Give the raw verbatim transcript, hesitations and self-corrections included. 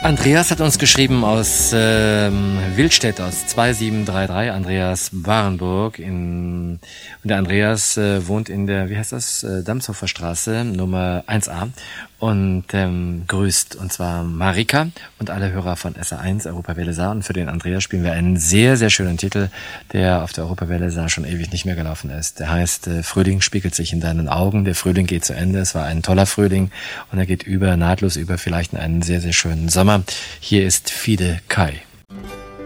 Andreas hat uns geschrieben aus ähm, Wildstedt, aus zwei sieben drei drei, Andreas Barenburg. In, und der Andreas äh, wohnt in der, wie heißt das, äh, Damshofer Straße, Nummer eins a und ähm, grüßt, und zwar Marika und alle Hörer von S R eins, Europawelle Saar. Und für den Andreas spielen wir einen sehr, sehr schönen Titel, der auf der Europawelle Saar schon ewig nicht mehr gelaufen ist. Der heißt äh, Frühling spiegelt sich in deinen Augen. Der Frühling geht zu Ende. Es war ein toller Frühling und er geht über, nahtlos über vielleicht in einen sehr, sehr schönen Sommer. Hier ist Fide Kai.